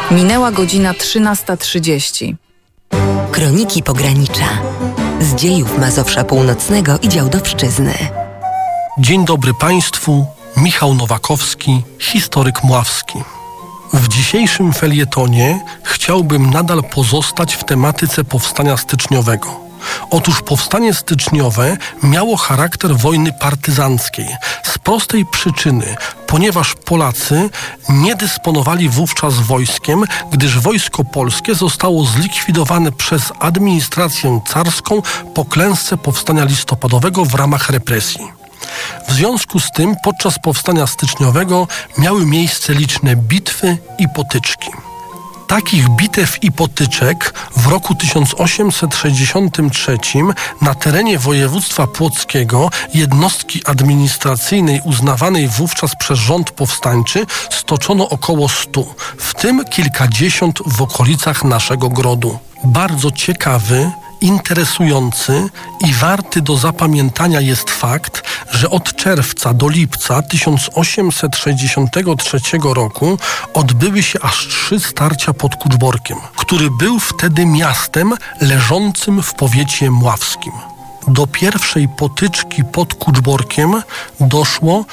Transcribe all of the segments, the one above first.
Minęła godzina 13:30. Kroniki Pogranicza. Z dziejów Mazowsza Północnego i Działdowszczyzny. Dzień dobry Państwu. Michał Nowakowski, historyk mławski. W dzisiejszym felietonie chciałbym nadal pozostać w tematyce powstania styczniowego. Otóż powstanie styczniowe miało charakter wojny partyzanckiej z prostej przyczyny, ponieważ Polacy nie dysponowali wówczas wojskiem, gdyż wojsko polskie zostało zlikwidowane przez administrację carską po klęsce powstania listopadowego w ramach represji. W związku z tym podczas powstania styczniowego miały miejsce liczne bitwy i potyczki. Takich bitew i potyczek w roku 1863 na terenie województwa płockiego jednostki administracyjnej uznawanej wówczas przez rząd powstańczy stoczono około 100, w tym kilkadziesiąt w okolicach naszego grodu. Bardzo ciekawy, interesujący i warty do zapamiętania jest fakt, że od czerwca do lipca 1863 roku odbyły się aż 3 starcia pod Kuczborkiem, który był wtedy miastem leżącym w powiecie mławskim. Do pierwszej potyczki pod Kuczborkiem doszło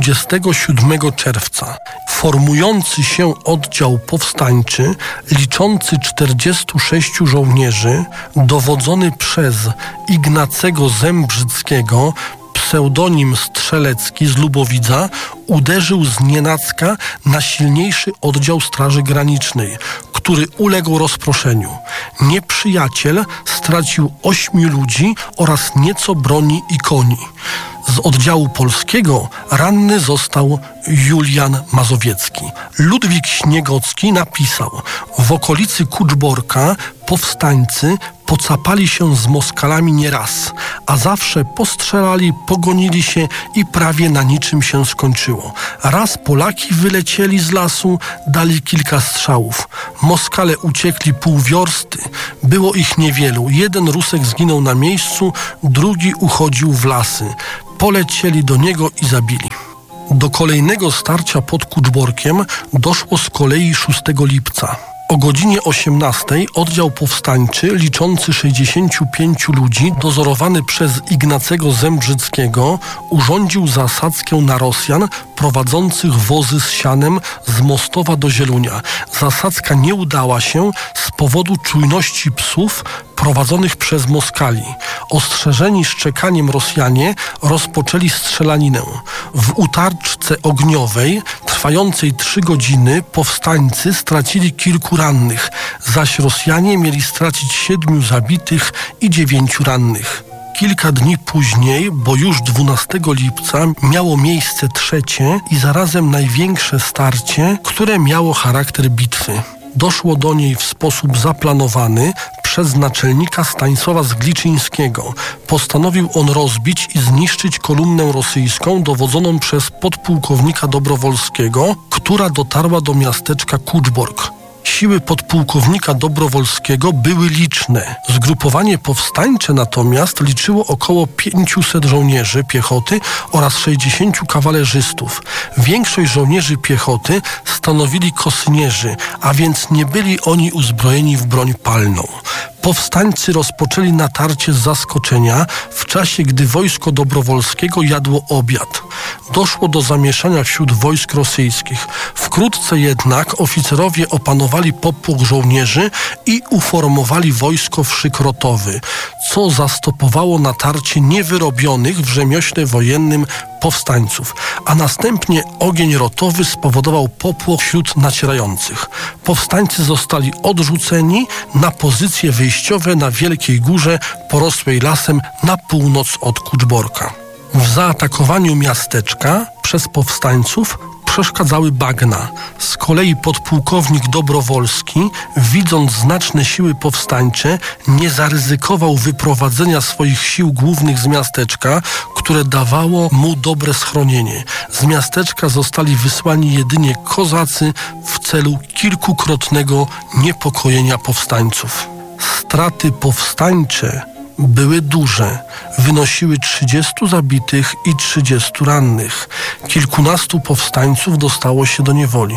27 czerwca. Formujący się oddział powstańczy, liczący 46 żołnierzy, dowodzony przez Ignacego Zembrzyckiego, pseudonim Strzelecki z Lubowidza, uderzył znienacka na silniejszy oddział Straży Granicznej, który uległ rozproszeniu. Nieprzyjaciel stracił 8 ludzi oraz nieco broni i koni. Z oddziału polskiego ranny został Julian Mazowiecki. Ludwik Śniegocki napisał: w okolicy Kuczborka powstańcy pocapali się z Moskalami nieraz, a zawsze postrzelali, pogonili się i prawie na niczym się skończyło. Raz Polaki wylecieli z lasu, dali kilka strzałów. Moskale uciekli pół wiorsty. Było ich niewielu. Jeden Rusek zginął na miejscu, drugi uchodził w lasy. Polecieli do niego i zabili. Do kolejnego starcia pod Kuczborkiem doszło z kolei 6 lipca. O godzinie 18 oddział powstańczy, liczący 65 ludzi, dozorowany przez Ignacego Zembrzyckiego, urządził zasadzkę na Rosjan prowadzących wozy z sianem z Mostowa do Zielunia. Zasadzka nie udała się z powodu czujności psów prowadzonych przez Moskali. Ostrzeżeni szczekaniem Rosjanie rozpoczęli strzelaninę. W utarczce ogniowej, trwającej 3 godziny, powstańcy stracili kilku rannych, zaś Rosjanie mieli stracić 7 zabitych i 9 rannych. Kilka dni później, bo już 12 lipca, miało miejsce trzecie i zarazem największe starcie, które miało charakter bitwy. Doszło do niej w sposób zaplanowany przez naczelnika Stanisława Zgliczyńskiego. Postanowił on rozbić i zniszczyć kolumnę rosyjską dowodzoną przez podpułkownika Dobrowolskiego, która dotarła do miasteczka Kuczbork. Siły podpułkownika Dobrowolskiego były liczne. Zgrupowanie powstańcze natomiast liczyło około 500 żołnierzy piechoty oraz 60 kawalerzystów. Większość żołnierzy piechoty stanowili kosynierzy, a więc nie byli oni uzbrojeni w broń palną. Powstańcy rozpoczęli natarcie z zaskoczenia w czasie, gdy wojsko Dobrowolskiego jadło obiad. Doszło do zamieszania wśród wojsk rosyjskich. Wkrótce jednak oficerowie opanowali popłoch żołnierzy i uformowali wojsko w szyk rotowy, co zastopowało natarcie niewyrobionych w rzemiośle wojennym powstańców, a następnie ogień rotowy spowodował popłoch wśród nacierających. Powstańcy zostali odrzuceni na pozycje wyjściowe na Wielkiej Górze, porosłej lasem na północ od Kuczborka. W zaatakowaniu miasteczka przez powstańców przeszkadzały bagna. Z kolei podpułkownik Dobrowolski, widząc znaczne siły powstańcze, nie zaryzykował wyprowadzenia swoich sił głównych z miasteczka, które dawało mu dobre schronienie. Z miasteczka zostali wysłani jedynie kozacy w celu kilkukrotnego niepokojenia powstańców. Straty powstańcze były duże, wynosiły 30 zabitych i 30 rannych. Kilkunastu powstańców dostało się do niewoli.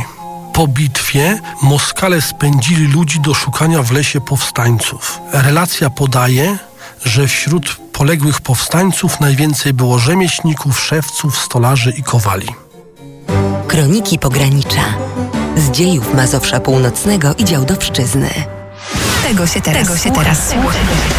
Po bitwie Moskale spędzili ludzi do szukania w lesie powstańców. Relacja podaje, że wśród poległych powstańców najwięcej było rzemieślników, szewców, stolarzy i kowali. Kroniki Pogranicza. Z dziejów Mazowsza Północnego i Działdowszczyzny. Tego się teraz słucha.